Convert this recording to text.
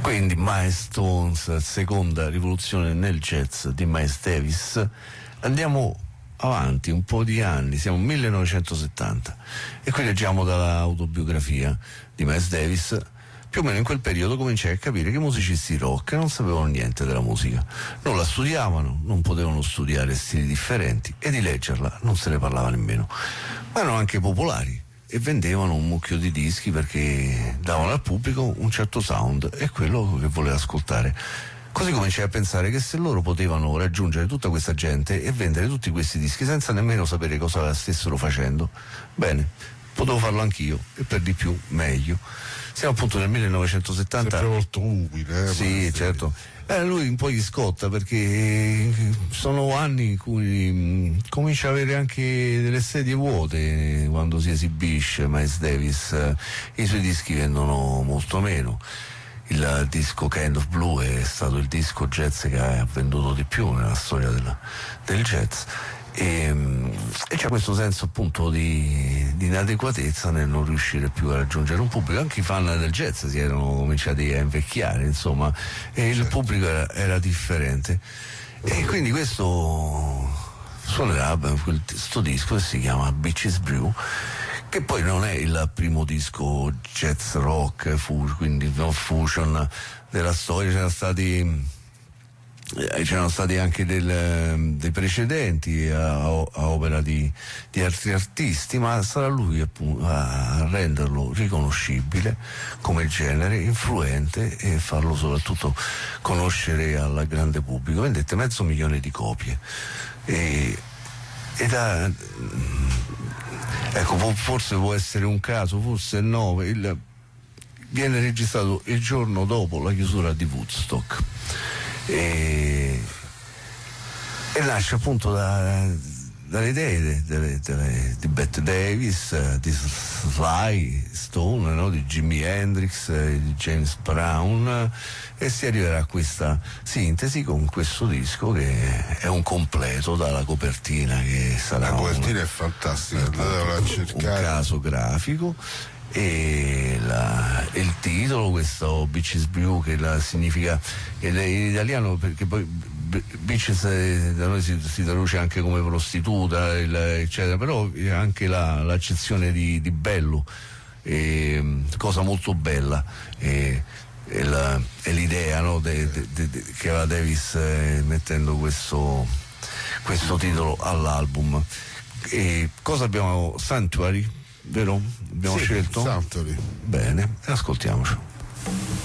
Quindi Miles Stones, seconda rivoluzione nel jazz di Miles Davis. Andiamo avanti un po' di anni, siamo 1970 e qui leggiamo dall'autobiografia di Miles Davis. Più o meno in quel periodo cominciai a capire che i musicisti rock non sapevano niente della musica, non la studiavano, non potevano studiare stili differenti e di leggerla non se ne parlava nemmeno, ma erano anche popolari e vendevano un mucchio di dischi perché davano al pubblico un certo sound e quello che voleva ascoltare. Così cominciai a pensare che se loro potevano raggiungere tutta questa gente e vendere tutti questi dischi senza nemmeno sapere cosa stessero facendo, bene, potevo farlo anch'io e per di più meglio. Siamo appunto nel 1970. Sempre molto umile, sì, certo. Lui un po' gli scotta perché sono anni in cui comincia a avere anche delle sedie vuote quando si esibisce Miles Davis. I suoi dischi vendono molto meno. Il disco Kind of Blue è stato il disco jazz che ha venduto di più nella storia del jazz. E c'è questo senso appunto di inadeguatezza nel non riuscire più a raggiungere un pubblico. Anche i fan del jazz si erano cominciati a invecchiare, insomma, e il pubblico era differente, e quindi questo suonerà questo disco che si chiama Bitches Brew, che poi non è il primo disco jazz rock, quindi no fusion della storia. C'erano stati anche dei precedenti a opera di altri artisti, ma sarà lui a renderlo riconoscibile come genere, influente, e farlo soprattutto conoscere al grande pubblico. Vendette 500.000 di copie ecco, forse può essere un caso, forse no, viene registrato il giorno dopo la chiusura di Woodstock. E nasce appunto dalle idee di Bette Davis, di Sly Stone, no? Di Jimi Hendrix, di James Brown, e si arriverà a questa sintesi con questo disco che è un completo, dalla copertina, che sarà la copertina è fantastica, andatevela a cercare, un caso grafico, e il titolo, questo Bitches Brew, che significa in italiano, perché poi bitches da noi si traduce anche come prostituta, eccetera, però anche l'accezione di bello, cosa molto bella, è l'idea, no, che aveva Davis mettendo questo titolo all'album. E cosa abbiamo? Sanctuary, vero? Abbiamo scelto? Sanctuary. Bene, ascoltiamoci.